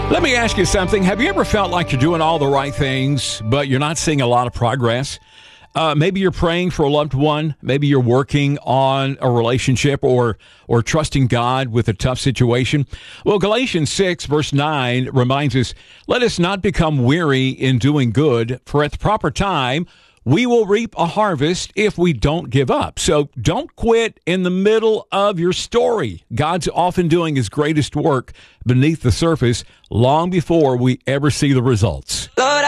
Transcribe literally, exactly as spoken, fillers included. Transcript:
Let me ask you something. Have you ever felt like you're doing all the right things, but you're not seeing a lot of progress? Uh, maybe you're praying for a loved one. Maybe you're working on a relationship or or trusting God with a tough situation. Well, Galatians six, verse nine reminds us, let us not become weary in doing good, for at the proper time we will reap a harvest if we don't give up. So don't quit in the middle of your story. God's often doing his greatest work beneath the surface long before we ever see the results. Lord,